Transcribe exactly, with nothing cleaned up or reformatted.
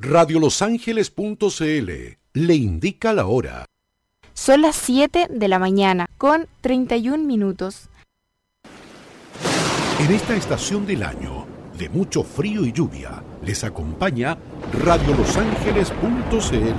radio los ángeles punto c l le indica la hora. Son las siete de la mañana con treinta y un minutos. En esta estación del año, de mucho frío y lluvia, les acompaña radio los ángeles punto c l.